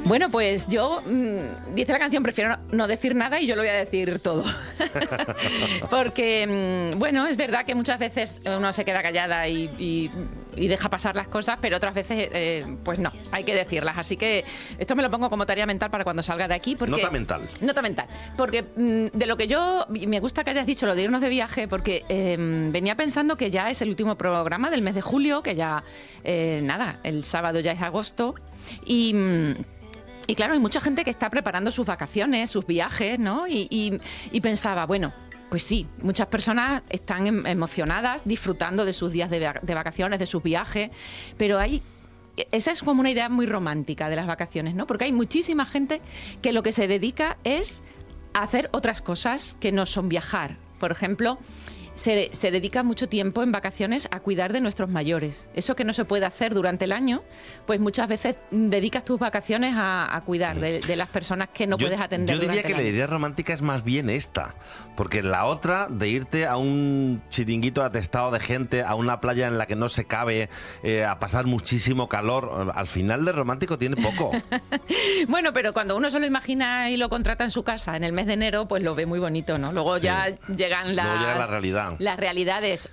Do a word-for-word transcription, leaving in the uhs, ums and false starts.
Bueno, pues yo, mmm, dice la canción, prefiero no decir nada y yo lo voy a decir todo. Porque, mmm, bueno, es verdad que muchas veces uno se queda callada y, y, y deja pasar las cosas, pero otras veces, eh, pues no, hay que decirlas. Así que esto me lo pongo como tarea mental para cuando salga de aquí. Porque, nota mental. Nota mental. Porque mmm, de lo que yo, me gusta que hayas dicho lo de irnos de viaje, porque eh, venía pensando que ya es el último programa del mes de julio, que ya, eh, nada, el sábado ya es agosto. Y... Mmm, Y claro, hay mucha gente que está preparando sus vacaciones, sus viajes, ¿no? Y, y, y pensaba, bueno, pues sí, muchas personas están em- emocionadas, disfrutando de sus días de, va- de vacaciones, de sus viajes, pero hay... Esa es como una idea muy romántica de las vacaciones, ¿no? Porque hay muchísima gente que lo que se dedica es a hacer otras cosas que no son viajar. Por ejemplo, se, se dedica mucho tiempo en vacaciones a cuidar de nuestros mayores. Eso que no se puede hacer durante el año, pues muchas veces dedicas tus vacaciones a, a cuidar de, de las personas que no yo, puedes atender Yo diría durante que el la año. idea romántica es más bien esta, porque la otra, de irte a un chiringuito atestado de gente, a una playa en la que no se cabe, eh, a pasar muchísimo calor, al final de romántico tiene poco. Bueno, pero cuando uno se lo imagina y lo contrata en su casa en el mes de enero, pues lo ve muy bonito, ¿no? Luego Sí. ya llegan las, Luego llega la realidad. las realidades.